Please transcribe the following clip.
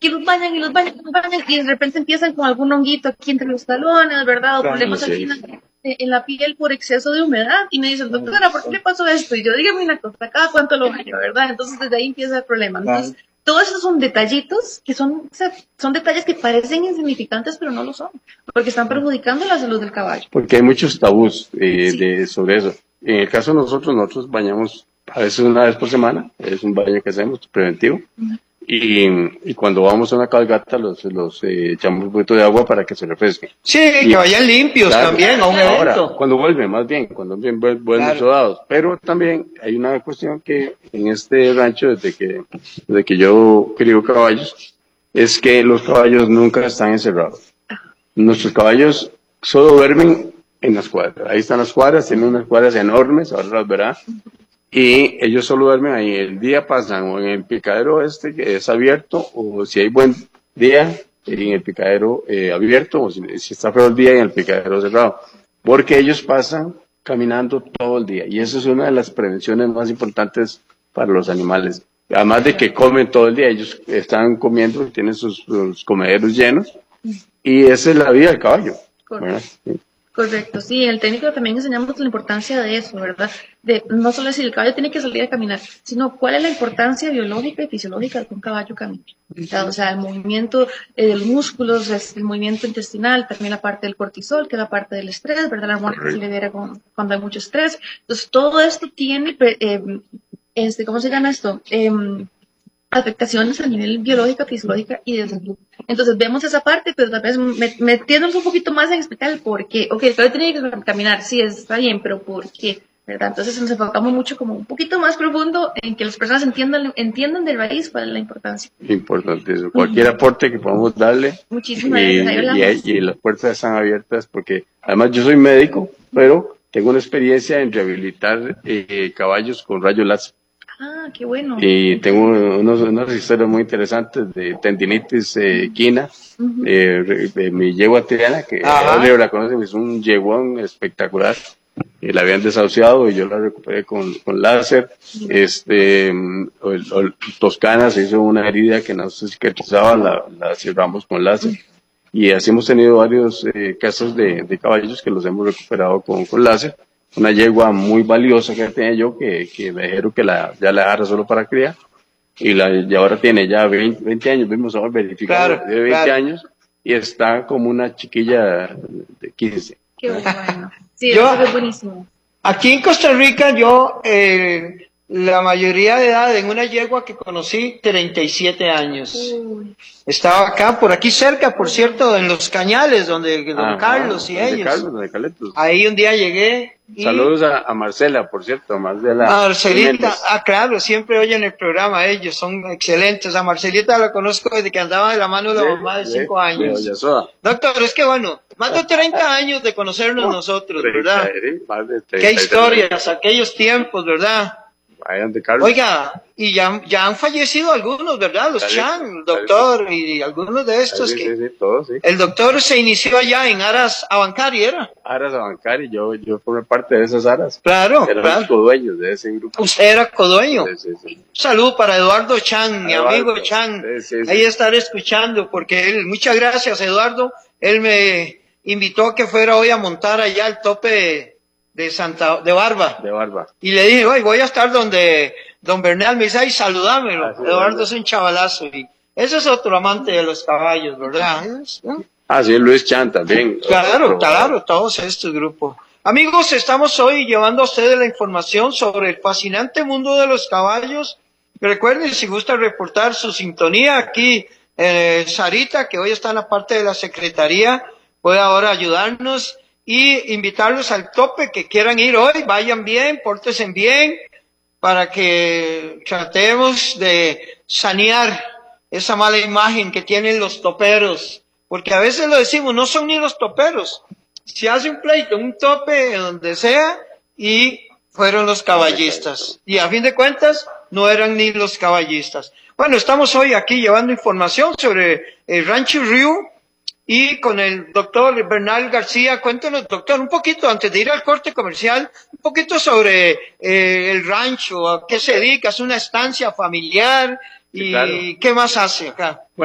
y los bañan, y los bañan, y los bañan, y de repente empiezan con algún honguito aquí entre los talones, ¿verdad? O problemas aquí en la piel por exceso de humedad. Y me dicen, doctora, ¿por qué le pasó esto? Y yo, dígame una cosa, ¿cada cuánto lo baño, verdad? Entonces desde ahí empieza el problema. Entonces, todos esos son detallitos que son detalles que parecen insignificantes, pero no lo son, porque están perjudicando la salud del caballo. Porque hay muchos tabús sobre eso. En el caso de nosotros bañamos a veces una vez por semana, es un baño que hacemos preventivo, y cuando vamos a una cabalgata los echamos un poquito de agua para que se refresquen. Sí, que vayan limpios también a un evento. Ahora, cuando vuelven sodados. Pero también hay una cuestión que en este rancho, desde que yo crío caballos, es que los caballos nunca están encerrados. Nuestros caballos solo duermen en las cuadras. Ahí están las cuadras, tienen unas cuadras enormes, ahora las verá. Y ellos solo duermen ahí. El día pasan o en el picadero que es abierto, o si hay buen día, en el picadero abierto, o si está feo el día, en el picadero cerrado. Porque ellos pasan caminando todo el día. Y eso es una de las prevenciones más importantes para los animales. Además de que comen todo el día, ellos están comiendo, tienen sus comederos llenos. Y esa es la vida del caballo. Correcto, sí, en el técnico también enseñamos la importancia de eso, ¿verdad? De no solo decir el caballo tiene que salir a caminar, sino cuál es la importancia biológica y fisiológica de que un caballo camine. O sea, el movimiento de los músculos, el movimiento intestinal, también la parte del cortisol, que es la parte del estrés, ¿verdad? La hormona que se libera cuando hay mucho estrés. Entonces, todo esto tiene, ¿cómo se llama esto? Afectaciones a nivel biológica, fisiológica y de salud. Entonces vemos esa parte, pero tal vez metiéndonos un poquito más en explicar el por qué. Ok, el caballo tiene que caminar, sí, está bien, pero ¿por qué? ¿Verdad? Entonces nos enfocamos mucho como un poquito más profundo en que las personas entiendan de raíz cuál es la importancia. Importante eso. Cualquier aporte que podamos darle. Muchísimas gracias. Y las puertas están abiertas porque además yo soy médico, pero tengo una experiencia en rehabilitar caballos con rayos láser. Ah, qué bueno. Y tengo unas historias muy interesantes de tendinitis equina, de mi yegua Triana, que Oliver la conoce, es un yeguón espectacular. La habían desahuciado y yo la recuperé con láser. Toscana se hizo una herida que no se cicatrizaba, la cerramos con láser. Y así hemos tenido varios casos de caballos que los hemos recuperado con láser. Una yegua muy valiosa que tenía yo, que me dijeron que ya la dejara solo para criar, y ahora tiene ya 20 años, vimos ahora verificado, de 20 años, y está como una chiquilla de 15. Qué bueno. Sí, eso es buenísimo. Aquí en Costa Rica, la mayoría de edad en una yegua que conocí, 37 años. Estaba acá, por aquí cerca, por cierto, en Los Cañales, donde don Carlos y ellos. Ahí un día llegué. Saludos a Marcela, por cierto, Marcelita, claro, siempre oyen el programa, ellos son excelentes. A Marcelita la conozco desde que andaba de la mano de la mamá de 5 años. Doctor, es que bueno, más de 30 años de conocernos nosotros, ¿verdad? Qué historias, aquellos tiempos, ¿verdad? Oiga, y ya han fallecido algunos, ¿verdad? Los Chan, doctor, y algunos de estos todos, sí. El doctor se inició allá en Aras Abancari, ¿era? Aras Abancari, yo formé parte de esas aras. Claro, Éramos codueños de ese grupo. ¿Usted era codueño? Sí. Salud para Eduardo Chan, mi amigo Chan. Sí. Ahí estaré escuchando, porque muchas gracias, Eduardo. Él me invitó a que fuera hoy a montar allá el tope de Barba. Y le dije, voy a estar donde don Bernal me dice, ay, saludámelo. Eduardo es un chavalazo. Y ese es otro amante de los caballos, ¿verdad? Sí, Luis Chan también. Claro, todos estos grupos. Amigos, estamos hoy llevando a ustedes la información sobre el fascinante mundo de los caballos. Recuerden, si gusta reportar su sintonía aquí, Sarita, que hoy está en la parte de la secretaría, puede ahora ayudarnos y invitarlos al tope que quieran ir hoy. Vayan bien, pórtense bien, para que tratemos de sanear esa mala imagen que tienen los toperos, porque a veces lo decimos, no son ni los toperos. Se hace un pleito, un tope, donde sea, y fueron los caballistas. Y a fin de cuentas, no eran ni los caballistas. Bueno, estamos hoy aquí llevando información sobre el Rancho Río, y con el doctor Bernal García. Cuéntanos, doctor, un poquito, antes de ir al corte comercial, un poquito sobre el rancho, a qué se dedica, es una estancia familiar, y qué más hace acá.